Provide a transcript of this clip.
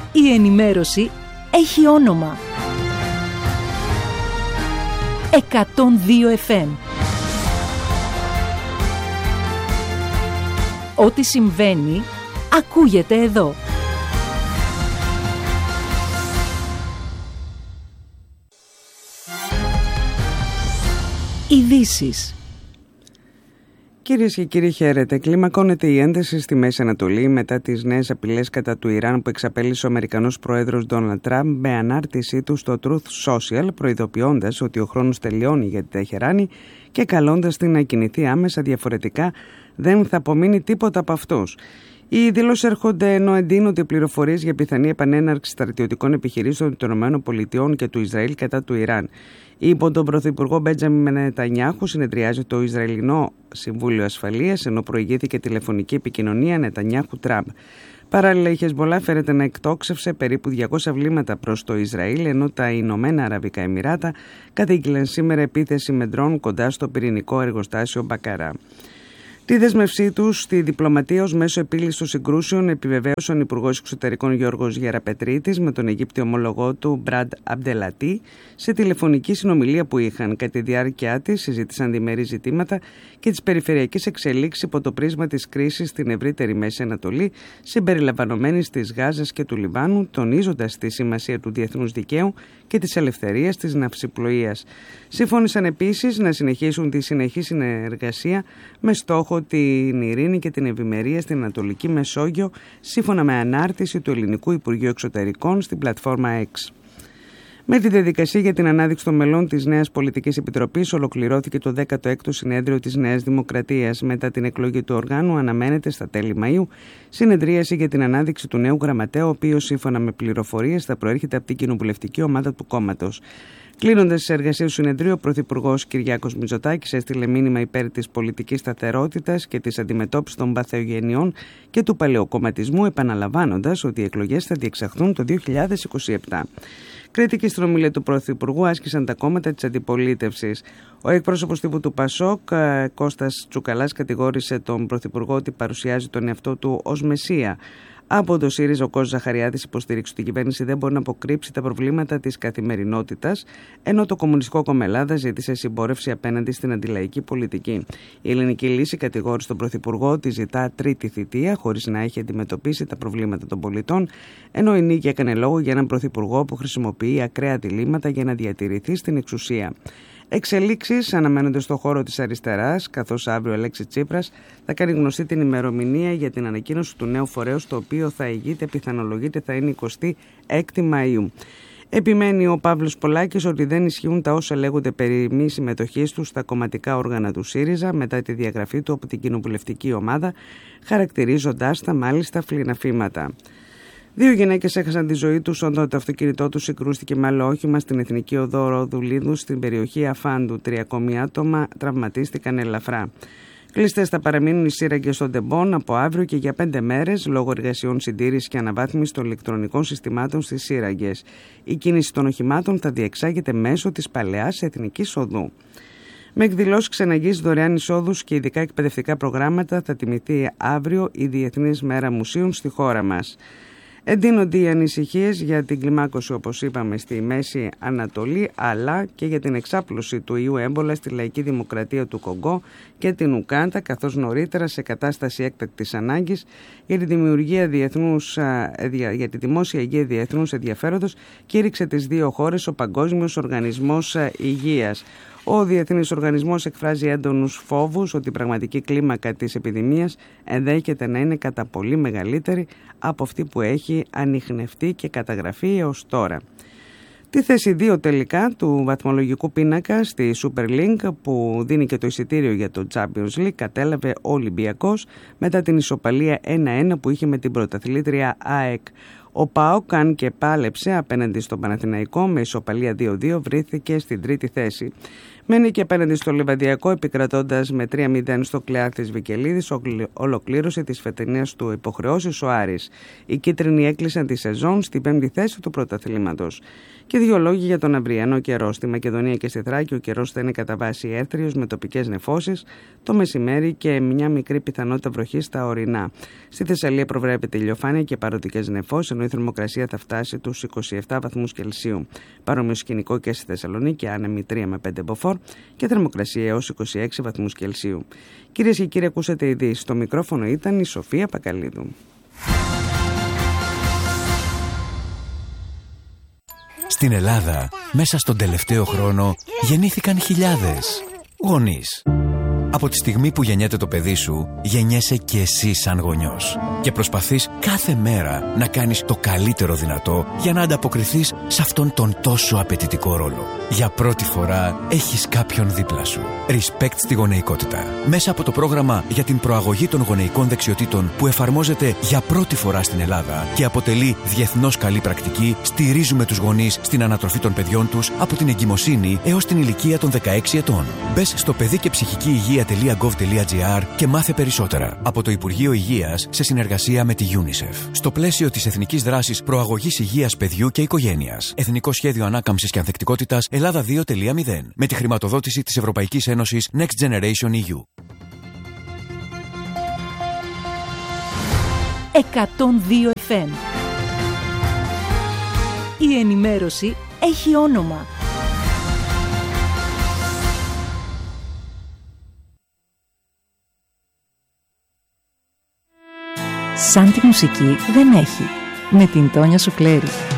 Η ενημέρωση έχει όνομα. 102 FM. Ό,τι συμβαίνει, ακούγεται εδώ. Ειδήσεις. Κυρίες και κύριοι, χαίρετε. Κλιμακώνεται η ένταση στη Μέση Ανατολή μετά τις νέες απειλές κατά του Ιράν που εξαπέλυσε ο Αμερικανός πρόεδρος Ντόναλντ Τραμπ με ανάρτησή του στο Truth Social, προειδοποιώντας ότι ο χρόνος τελειώνει για τη Τεχεράνη και καλώντας την να κινηθεί άμεσα, διαφορετικά δεν θα απομείνει τίποτα από αυτούς. Οι δηλώσεις έρχονται ενώ εντείνονται πληροφορίες για πιθανή επανέναρξη στρατιωτικών επιχειρήσεων των ΗΠΑ και του Ισραήλ κατά του Ιράν. Υπό τον Πρωθυπουργό Μπέντζαμιν Νετανιάχου συνεδριάζει το Ισραηλινό Συμβούλιο Ασφαλείας, ενώ προηγήθηκε τηλεφωνική επικοινωνία Νετανιάχου-Τραμπ. Παράλληλα, η Χεσμολάχ φέρεται να εκτόξευσε περίπου 200 βλήματα προς το Ισραήλ, ενώ τα Ηνωμένα Αραβικά Εμιράτα κατήγγειλαν σήμερα επίθεση με ντρόν κοντά στο πυρηνικό εργοστάσιο Μπακαρά. Τη δέσμευσή του στη διπλωματία ως μέσο επίλυσης των συγκρούσεων επιβεβαίωσαν ο Υπουργός Εξωτερικών Γιώργος Γεραπετρίτης με τον Αιγύπτιο ομολογό του Μπραντ Αμπντελατή σε τηλεφωνική συνομιλία που είχαν. Κατά τη διάρκεια της συζήτησαν διμερεί ζητήματα και τις περιφερειακές εξελίξεις υπό το πρίσμα της κρίσης στην ευρύτερη Μέση Ανατολή, συμπεριλαμβανομένης της Γάζας και του Λιβάνου, τονίζοντας τη σημασία του διεθνούς δικαίου και της ελευθερίας της ναυσιπλοείας. Συμφώνησαν επίσης να συνεχίσουν τη συνεχή συνεργασία με στόχο την ειρήνη και την ευημερία στην Ανατολική Μεσόγειο, σύμφωνα με ανάρτηση του Ελληνικού Υπουργείου Εξωτερικών στην πλατφόρμα X. Με τη διαδικασία για την ανάδειξη των μελών της Νέας Πολιτικής Επιτροπής ολοκληρώθηκε το 16ο συνέδριο της Νέας Δημοκρατίας. Μετά την εκλογή του οργάνου αναμένεται στα τέλη Μαΐου συνεδρίαση για την ανάδειξη του νέου γραμματέα, ο οποίος σύμφωνα με πληροφορίες θα προέρχεται από την κοινοβουλευτική ομάδα του κόμματος. Κλείνοντας τις εργασίες του συνεδρίου, ο Πρωθυπουργός Κυριάκος Μητσοτάκης έστειλε μήνυμα υπέρ της πολιτικής σταθερότητας και της αντιμετώπισης των παθεογενειών και του παλαιοκομματισμού, επαναλαμβάνοντας ότι οι εκλογές θα διεξαχθούν το 2027. Κριτική στην ομιλία του Πρωθυπουργού άσκησαν τα κόμματα της αντιπολίτευσης. Ο εκπρόσωπος τύπου του ΠΑΣΟΚ, Κώστας Τσουκαλάς, κατηγόρησε τον Πρωθυπουργό ότι παρουσιάζει τον εαυτό του ως μεσία. Από το ΣΥΡΙΖΑ, ο Κώστας Ζαχαριάδης υποστήριξε ότι η κυβέρνηση δεν μπορεί να αποκρύψει τα προβλήματα της καθημερινότητας, ενώ το Κομμουνιστικό Κόμμα Ελλάδας ζήτησε συμπόρευση απέναντι στην αντιλαϊκή πολιτική. Η Ελληνική Λύση κατηγόρησε τον Πρωθυπουργό ότι ζητά τρίτη θητεία χωρίς να έχει αντιμετωπίσει τα προβλήματα των πολιτών, ενώ η Νίκη έκανε λόγο για έναν Πρωθυπουργό που χρησιμοποιεί ακραία διλήμματα για να διατηρηθεί στην εξουσία. Εξελίξεις αναμένονται στο χώρο της αριστεράς, καθώς αύριο ο Αλέξης Τσίπρας θα κάνει γνωστή την ημερομηνία για την ανακοίνωση του νέου φορέως, το οποίο θα ηγείται, πιθανολογείται θα είναι 26η Μαΐου. Επιμένει ο Παύλος Πολάκης ότι δεν ισχύουν τα όσα λέγονται περί μη συμμετοχής του στα κομματικά όργανα του ΣΥΡΙΖΑ μετά τη διαγραφή του από την κοινοβουλευτική ομάδα, χαρακτηρίζοντάς τα μάλιστα φλιναφήματα. 2 γυναίκες έχασαν τη ζωή τους όταν το αυτοκίνητό τους συγκρούστηκε με άλλο όχημα στην Εθνική Οδό Ρόδου-Λίδου στην περιοχή Αφάντου. 3 ακόμη άτομα τραυματίστηκαν ελαφρά. Κλειστές θα παραμείνουν οι σύραγγες των ΤΕΜΠΟΝ από αύριο και για 5 μέρες λόγω εργασιών συντήρησης και αναβάθμισης των ηλεκτρονικών συστημάτων στις σύραγγες. Η κίνηση των οχημάτων θα διεξάγεται μέσω της παλαιάς Εθνικής Οδού. Με εκδηλώσεις ξεναγής, δωρεάν εισόδους και ειδικά εκπαιδευτικά προγράμματα θα τιμηθεί αύριο η Διεθνής Μέρα Μουσείων στη χώρα μας. Εντείνονται οι ανησυχίες για την κλιμάκωση, όπως είπαμε, στη Μέση Ανατολή, αλλά και για την εξάπλωση του ιού έμπολα στη Λαϊκή Δημοκρατία του Κονγκό και την Ουγκάντα, καθώς νωρίτερα σε κατάσταση έκτακτης ανάγκης για τη δημιουργία για τη δημόσια υγεία διεθνούς ενδιαφέροντος κήρυξε τις 2 χώρες ο Παγκόσμιος Οργανισμός Υγείας. Ο Διεθνής Οργανισμός εκφράζει έντονους φόβους ότι η πραγματική κλίμακα της επιδημίας ενδέχεται να είναι κατά πολύ μεγαλύτερη από αυτή που έχει ανιχνευτεί και καταγραφεί έως τώρα. Τη θέση 2 τελικά του βαθμολογικού πίνακα στη Super League, που δίνει και το εισιτήριο για το Champions League, κατέλαβε ο Ολυμπιακός μετά την ισοπαλία 1-1 που είχε με την πρωταθλήτρια ΑΕΚ. Ο ΠΑΟΚ, αν και πάλεψε απέναντι στον Παναθηναϊκό με ισοπαλία 2-2, βρέθηκε στην 3η θέση. Μένει και απέναντι στο Λιβαδιακό, επικρατώντας με 3-0 στο Κλεάθης Βικελίδης, ολοκλήρωσε τις φετινές του υποχρεώσεις ο Άρης. Οι κίτρινοι έκλεισαν τη σεζόν στην 5η θέση του πρωταθλήματος. Και δύο λόγοι για τον αυριανό καιρό. Στη Μακεδονία και στη Θράκη ο καιρός θα είναι κατά βάση έρθριος με τοπικές νεφώσεις το μεσημέρι και μια μικρή πιθανότητα βροχής στα ορεινά. Στη Θεσσαλία προβλέπεται ηλιοφάνεια και παρωτικές νεφώσεις, ενώ η θερμοκρασία θα φτάσει τους 27 βαθμούς Κελσίου. Παρόμοιο σκηνικό και στη Θεσσαλονίκη, άνεμη 3 με 5 μποφόρ και θερμοκρασία έως 26 βαθμούς Κελσίου. Κυρίες και κύριοι, ακούσατε ειδήσεις. Στο μικρόφωνο ήταν η Σοφία Πακαλίδου. Στην Ελλάδα, μέσα στον τελευταίο χρόνο, γεννήθηκαν χιλιάδες γονείς. Από τη στιγμή που γεννιέται το παιδί σου, γεννιέσαι και εσύ σαν γονιός. Και προσπαθείς κάθε μέρα να κάνεις το καλύτερο δυνατό για να ανταποκριθείς σε αυτόν τον τόσο απαιτητικό ρόλο. Για πρώτη φορά έχεις κάποιον δίπλα σου. Respect στη γονεϊκότητα. Μέσα από το πρόγραμμα για την προαγωγή των γονεϊκών δεξιοτήτων που εφαρμόζεται για πρώτη φορά στην Ελλάδα και αποτελεί διεθνώς καλή πρακτική, στηρίζουμε τους γονείς στην ανατροφή των παιδιών τους από την εγκυμοσύνη έως την ηλικία των 16 ετών. Μπες στο παιδικεψυχικηυγεία.gov.gr και μάθε περισσότερα. Από το Υπουργείο Υγείας σε συνεργασία με τη UNICEF. Στο πλαίσιο της Εθνικής Δράσης Προαγωγής Υγείας Παιδιού και Οικογένειας. Εθνικό Σχέδιο Ανάκαμψης και Ανθεκτικότητας Ελλάδα 2.0. Με τη χρηματοδότηση της Ευρωπαϊκής Ένωσης Next Generation EU. 102 FM. Η ενημέρωση έχει όνομα. Σαν τη μουσική δεν έχει. Με την Τόνια Σουκλέρη.